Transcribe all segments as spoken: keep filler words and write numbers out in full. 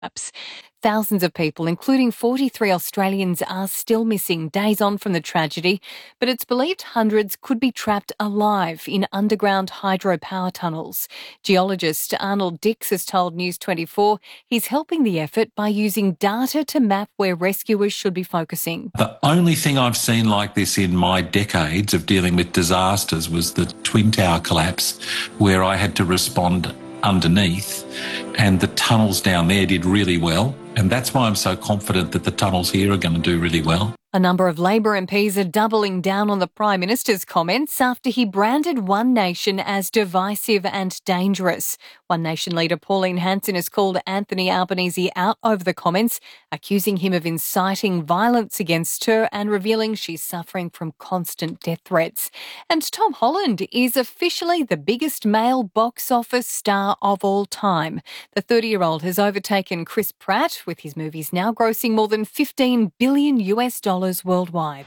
collapse. Thousands of people, including forty-three Australians, are still missing days on from the tragedy, but it's believed hundreds could be trapped alive in underground hydropower tunnels. Geologist Arnold Dix has told News twenty-four he's helping the effort by using data to map where rescuers should be focusing. The only thing I've seen like this in my decades of dealing with disasters was the Twin Tower collapse, where I had to respond underneath, and the tunnels down there did really well. And that's why I'm so confident that the tunnels here are going to do really well. A number of Labor M Ps are doubling down on the Prime Minister's comments after he branded One Nation as divisive and dangerous. One Nation leader Pauline Hanson has called Anthony Albanese out over the comments, accusing him of inciting violence against her and revealing she's suffering from constant death threats. And Tom Holland is officially the biggest male box office star of all time. The thirty-year-old has overtaken Chris Pratt, with his movies now grossing more than fifteen billion US dollars worldwide.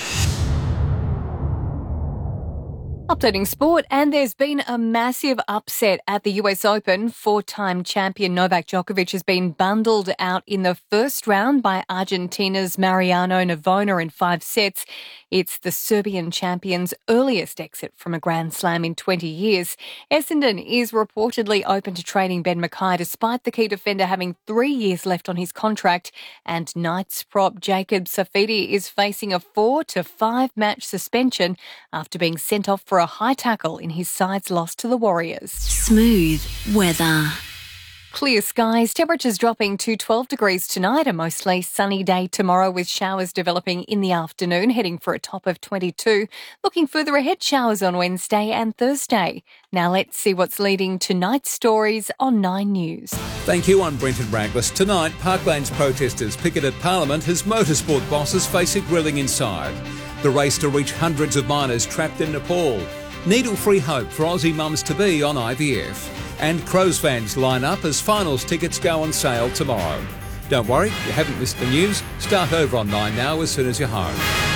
Updating sport, and there's been a massive upset at the U S Open. Four-time champion Novak Djokovic has been bundled out in the first round by Argentina's Mariano Navona in five sets. It's the Serbian champion's earliest exit from a Grand Slam in twenty years. Essendon is reportedly open to trading Ben Mackay despite the key defender having three years left on his contract. And Knights prop Jacob Safidi is facing a four to five match suspension after being sent off for a high tackle in his side's loss to the Warriors. Smooth weather. Clear skies, temperatures dropping to twelve degrees tonight, a mostly sunny day tomorrow with showers developing in the afternoon, heading for a top of twenty-two. Looking further ahead, showers on Wednesday and Thursday. Now let's see what's leading tonight's stories on Nine News. Thank you, I'm Brenton Braglis. Tonight, Parklands protesters picketed Parliament as motorsport bosses face a grilling inside. The race to reach hundreds of miners trapped in Nepal. Needle-free hope for Aussie mums-to-be on I V F. And Crows fans line up as finals tickets go on sale tomorrow. Don't worry, you haven't missed the news. Start over on Nine Now as soon as you're home.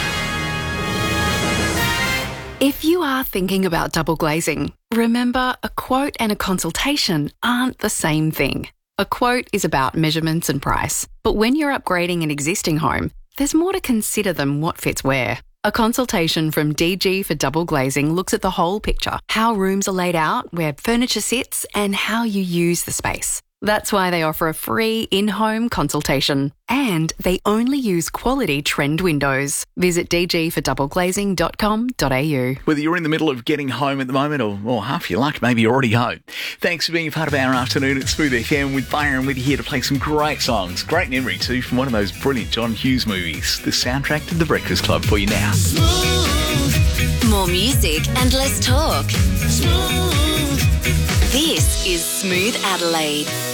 If you are thinking about double glazing, remember a quote and a consultation aren't the same thing. A quote is about measurements and price, but when you're upgrading an existing home, there's more to consider than what fits where. A consultation from D G for Double Glazing looks at the whole picture, how rooms are laid out, where furniture sits, and how you use the space. That's why they offer a free in-home consultation. And they only use quality trend windows. Visit d g for double glazing dot com dot a u. Whether you're in the middle of getting home at the moment or, or half your luck, maybe you're already home. Thanks for being a part of our afternoon at Smooth F M with Byron with you here to play some great songs. Great memory too from one of those brilliant John Hughes movies. The soundtrack to The Breakfast Club for you now. Smooth. More music and less talk. Smooth. This is Smooth Adelaide.